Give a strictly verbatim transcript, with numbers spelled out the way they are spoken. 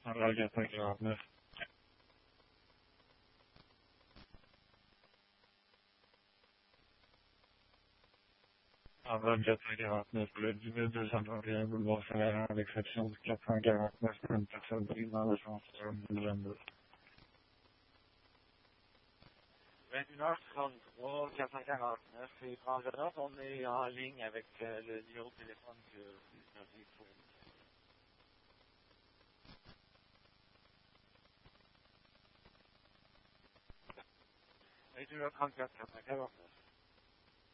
Alors, quatre quarante-neuf. Alors, quatre quarante-neuf, le dix-neuf deux cent trente et un boulevard Saint-Laurent, à l'exception du quatre cent quarante-neuf, une personne prise dans l'ascenseur deux vingt-deux. vingt et une heures trente-trois, quatre cent quarante-neuf, et Franck, on est en ligne avec euh, le numéro de téléphone que vous avez fourni. vingt et une heures trente-quatre, quatre cent quarante-neuf.